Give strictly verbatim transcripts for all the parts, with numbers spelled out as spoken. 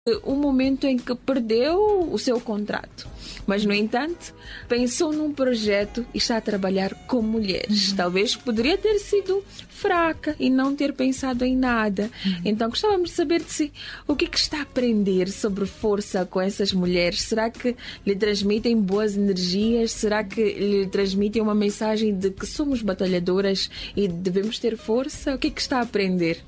o momento em que perdeu o seu contrato. Mas, no entanto, pensou num projeto e está a trabalhar com mulheres. Uhum. Talvez poderia ter sido fraca e não ter pensado em nada. Uhum. Então, gostávamos de saber de si o que, é que está a aprender sobre força com essas mulheres. Será que lhe transmitem boas energias? Será que lhe transmitem uma mensagem de que somos batalhadoras e devemos ter força? O que, é que está a aprender?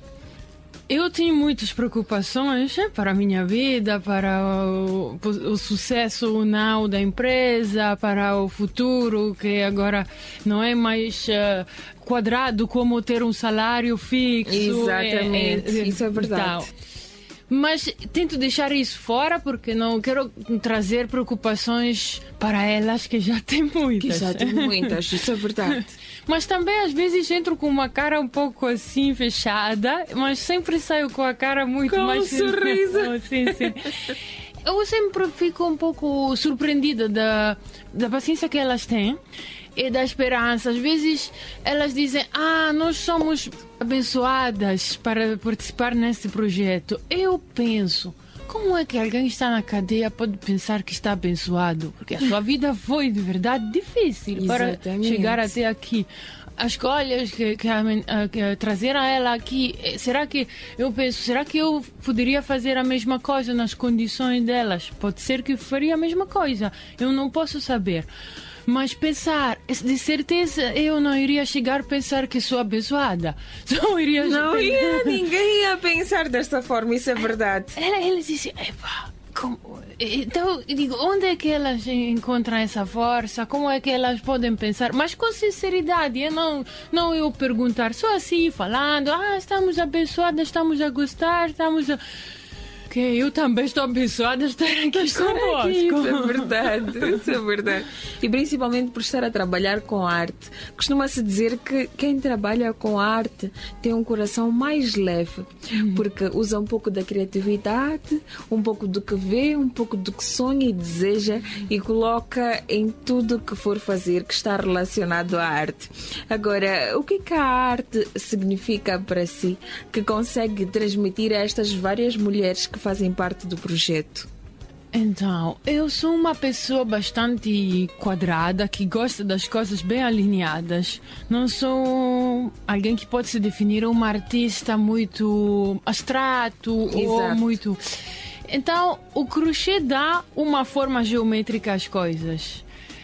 Eu tenho muitas preocupações para a minha vida, para o, o sucesso ou não da empresa, para o futuro, que agora não é mais uh, quadrado como ter um salário fixo. Exatamente, é, é, isso é verdade. Então, mas tento deixar isso fora porque não quero trazer preocupações para elas, que já têm muitas. Que já têm muitas, isso é verdade. Mas também às vezes entro com uma cara um pouco assim fechada, mas sempre saio com a cara muito com mais... Com um sorriso. Sim, sim. Eu sempre fico um pouco surpreendida da, da paciência que elas têm e da esperança. Às vezes elas dizem, ah, nós somos abençoadas para participar nesse projeto. Eu penso, como é que alguém está na cadeia pode pensar que está abençoado? Porque a sua vida foi de verdade difícil para chegar até aqui. As escolhas que, que, que trazeram ela aqui, será que eu penso, será que eu poderia fazer a mesma coisa nas condições delas? Pode ser que faria a mesma coisa, eu não posso saber. Mas pensar, de certeza eu não iria chegar a pensar que sou abençoada. Não iria, não ia, ninguém ia pensar desta forma, isso é verdade. Ela, ela disse, epa, como? Então, eu digo, onde é que elas encontram essa força? Como é que elas podem pensar? Mas com sinceridade, eu não, não eu perguntar só assim, falando, ah, estamos abençoadas, estamos a gostar, estamos a... Que eu também estou abençoada de estar aqui convosco. Isso é verdade, isso é verdade. E principalmente por estar a trabalhar com arte. Costuma-se dizer que quem trabalha com arte tem um coração mais leve, uhum. porque usa um pouco da criatividade, um pouco do que vê, um pouco do que sonha e deseja e coloca em tudo que for fazer que está relacionado à arte. Agora, o que é que a arte significa para si, que consegue transmitir a estas várias mulheres que fazem parte do projeto? Então, eu sou uma pessoa bastante quadrada, que gosta das coisas bem alinhadas. Não sou alguém que pode se definir uma artista muito abstrato. Exato. Ou muito... Então, o crochê dá uma forma geométrica às coisas.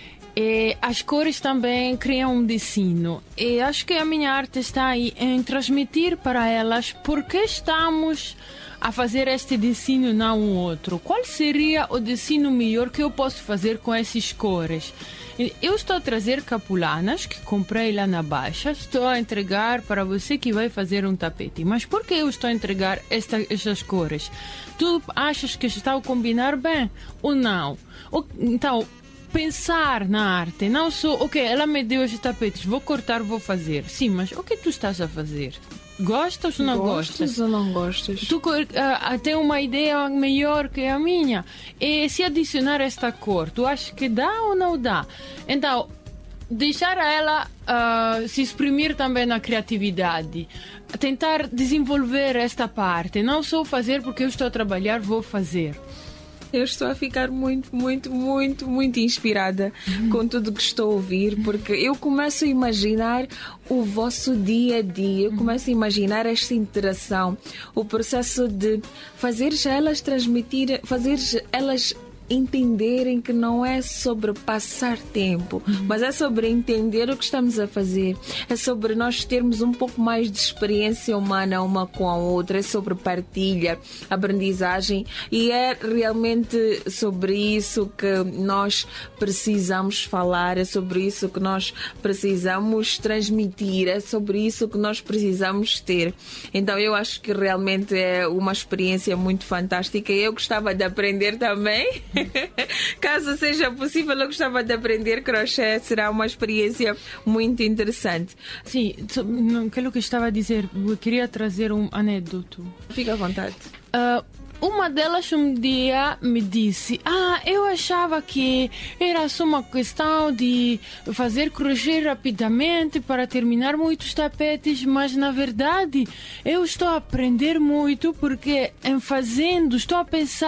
E as cores também criam um destino. E acho que a minha arte está aí em transmitir para elas porque estamos a fazer este destino, não um outro. Qual seria o destino melhor que eu posso fazer com essas cores? Eu estou a trazer capulanas que comprei lá na Baixa. Estou a entregar para você que vai fazer um tapete. Mas por que eu estou a entregar esta, estas cores? Tu achas que está a combinar bem ou não? Ou, então, pensar na arte, não só, ok, ela me deu estes tapetes, vou cortar, vou fazer. Sim, mas o que tu estás a fazer? Gostas ou não gostas? Gostas ou não gostas? Tu uh, tem uma ideia melhor que a minha. E se adicionar esta cor, tu achas que dá ou não dá? Então, deixar ela uh, se exprimir também na criatividade. Tentar desenvolver esta parte. Não só fazer porque eu estou a trabalhar, vou fazer. Eu estou a ficar muito, muito, muito, muito inspirada uhum. com tudo que estou a ouvir, porque eu começo a imaginar o vosso dia a dia, eu começo a imaginar esta interação, o processo de fazer elas transmitir, fazer elas entenderem que não é sobre passar tempo, uhum. mas é sobre entender o que estamos a fazer, é sobre nós termos um pouco mais de experiência humana uma com a outra, é sobre partilha, aprendizagem, e é realmente sobre isso que nós precisamos falar, é sobre isso que nós precisamos transmitir, é sobre isso que nós precisamos ter. Então eu acho que realmente é uma experiência muito fantástica e eu gostava de aprender também. Caso seja possível, eu gostava de aprender crochê, será uma experiência muito interessante. Sim, aquilo que estava a dizer, eu queria trazer um anedoto. Fica à vontade. Uh, uma delas um dia me disse: ah, eu achava que era só uma questão de fazer crochê rapidamente para terminar muitos tapetes, mas na verdade eu estou a aprender muito, porque em fazendo estou a pensar